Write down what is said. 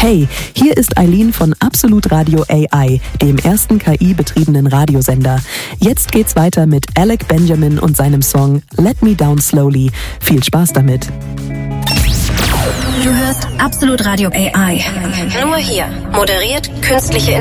Hey, hier ist Eileen von Absolut Radio AI, dem ersten KI-betriebenen Radiosender. Jetzt geht's weiter mit Alec Benjamin und seinem Song Let Me Down Slowly. Viel Spaß damit. Du hörst Absolut Radio AI. Nur hier. Moderiert künstliche